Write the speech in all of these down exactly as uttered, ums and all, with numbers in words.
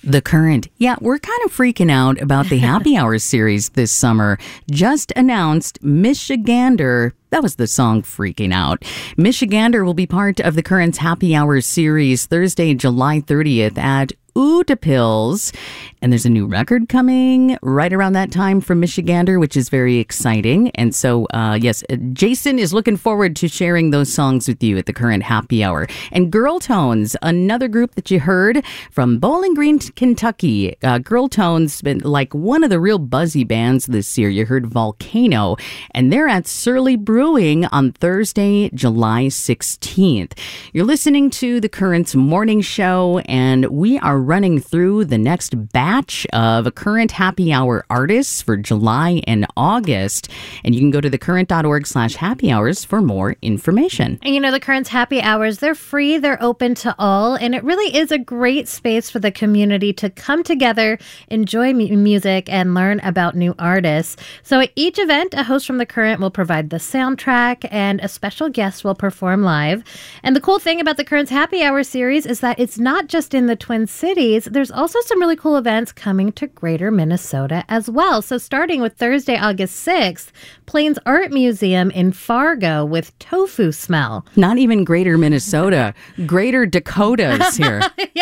The Current. Yeah, we're kind of freaking out about the Happy Hour series this summer. Just announced Michigander. That was the song Freaking Out. Michigander will be part of the Current's Happy Hour series Thursday, July thirtieth at Ootapills. And there's a new record coming right around that time from Michigander, which is very exciting. And so, uh, yes, Jason is looking forward to sharing those songs with you at the Current Happy Hour. And Girl Tones, another group that you heard from Bowling Green, Kentucky. Uh, Girl Tones been like one of the real buzzy bands this year. You heard Volcano, and they're at Surly Brewing on Thursday, July sixteenth. You're listening to the Current's morning show, and we are running through the next batch of Current Happy Hour artists for July and August. And you can go to thecurrent.org slash happy hours for more information. And you know, the Current's Happy Hours, they're free, they're open to all, and it really is a great space for the community to come together, enjoy mu- music, and learn about new artists. So at each event, a host from the Current will provide the soundtrack, and a special guest will perform live. And the cool thing about the Current's Happy Hour series is that it's not just in the Twin Cities. There's also some really cool events coming to Greater Minnesota as well. So starting with Thursday, August sixth, Plains Art Museum in Fargo with Tofu Smell. Not even Greater Minnesota, Greater Dakotas here.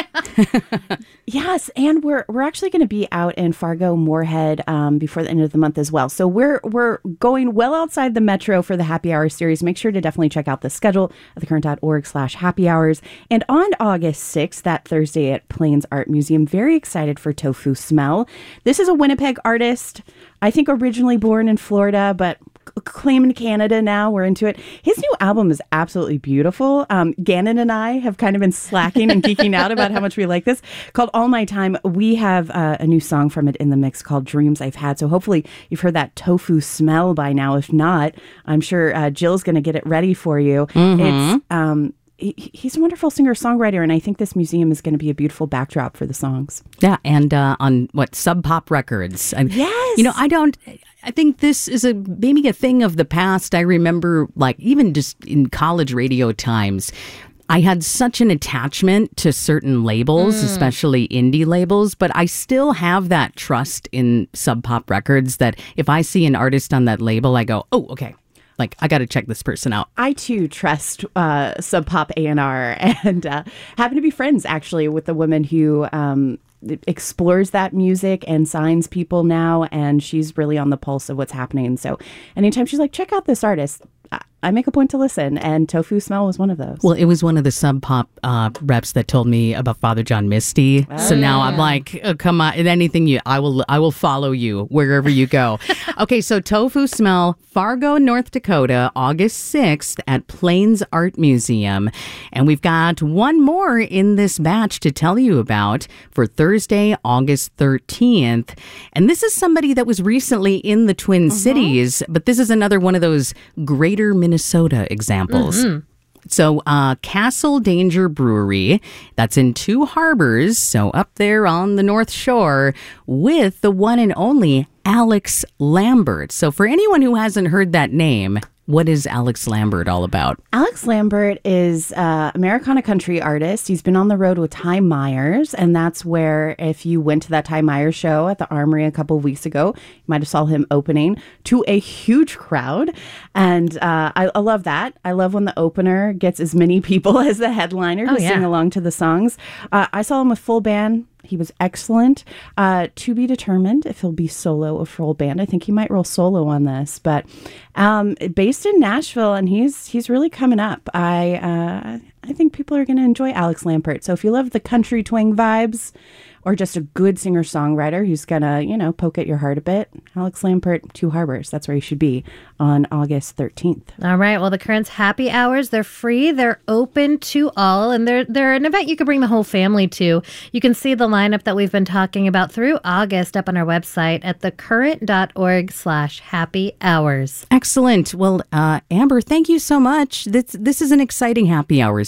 Yes, and we're we're actually going to be out in Fargo, Moorhead um, before the end of the month as well. So we're we're going well outside the metro for the Happy Hour series. Make sure to definitely check out the schedule at thecurrent.org slash happy hours. And on August sixth, that Thursday at Plains Art Museum, very excited for Tofu Smell. This is a Winnipeg artist, I think originally born in Florida, but claiming Canada now. We're into it. His new album is absolutely beautiful. Um, Gannon and I have kind of been slacking and geeking out about how much we like this. Called All My Time. We have uh, a new song from it in the mix called Dreams I've Had. So hopefully you've heard that Tofu Smell by now. If not, I'm sure uh, Jill's going to get it ready for you. Mm-hmm. It's um, He's a wonderful singer-songwriter, and I think this museum is going to be a beautiful backdrop for the songs. Yeah, and uh, on, what, Sub Pop Records. I, yes! You know, I don't... I think this is a maybe a thing of the past. I remember, like, even just in college radio times, I had such an attachment to certain labels, mm. especially indie labels, but I still have that trust in Sub Pop Records that if I see an artist on that label, I go, oh, okay. Like, I got to check this person out. I, too, trust uh, Sub Pop A and R and uh, happen to be friends, actually, with the woman who um, explores that music and signs people now. And she's really on the pulse of what's happening. So anytime she's like, check out this artist, I make a point to listen, and Tofu Smell was one of those. Well, it was one of the Sub Pop uh, reps that told me about Father John Misty. Oh, so now yeah. I'm like, oh, come on, anything you, I will, I will follow you wherever you go. Okay, so Tofu Smell, Fargo, North Dakota, August sixth at Plains Art Museum, and we've got one more in this batch to tell you about for Thursday, August thirteenth, and this is somebody that was recently in the Twin uh-huh. Cities, but this is another one of those Greater Minnesota examples. Mm-hmm. So uh, Castle Danger Brewery, that's in Two Harbors, so up there on the North Shore, with the one and only Alex Lambert. So for anyone who hasn't heard that name, what is Alex Lambert all about? Alex Lambert is an Americana country artist. He's been on the road with Ty Myers, and that's where, if you went to that Ty Myers show at the Armory a couple of weeks ago, you might have saw him opening to a huge crowd. And uh, I, I love that. I love when the opener gets as many people as the headliner to oh, yeah. sing along to the songs. Uh, I saw him with full band. He was excellent. Uh, to be determined if he'll be solo or full band. I think he might roll solo on this, but um, based in Nashville, and he's he's really coming up. I uh, I think people are going to enjoy Alex Lambert. So if you love the country twang vibes, or just a good singer-songwriter who's going to, you know, poke at your heart a bit, Alex Lambert, Two Harbors. That's where you should be on August thirteenth. All right. Well, the Current's Happy Hours, they're free. They're open to all. And they're, they're an event you can bring the whole family to. You can see the lineup that we've been talking about through August up on our website at thecurrent.org slash happy hours. Excellent. Well, uh, Amber, thank you so much. This, this is an exciting Happy Hours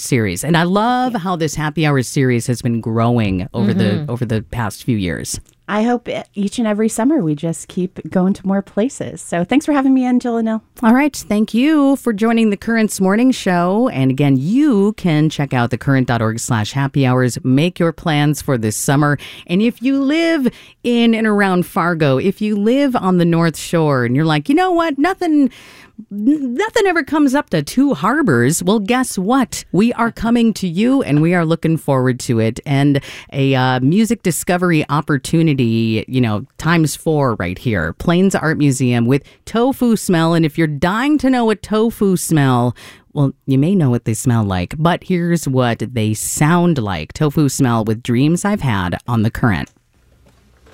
series. And I love how this happy hour series has been growing over mm-hmm. the over the past few years. I hope each and every summer we just keep going to more places. So thanks for having me in, Jill and Nell. All right. Thank you for joining the Currents Morning Show. And again, you can check out thecurrent.org slash happy hours. Make your plans for this summer. And if you live in and around Fargo, if you live on the North Shore and you're like, you know what, nothing... Nothing ever comes up to Two Harbors. Well, guess what? We are coming to you, and we are looking forward to it. And a uh, music discovery opportunity, you know, times four right here. Plains Art Museum with Tofu Smell. And if you're dying to know what tofu smell, well, you may know what they smell like, but here's what they sound like. Tofu Smell with Dreams I've Had on The Current.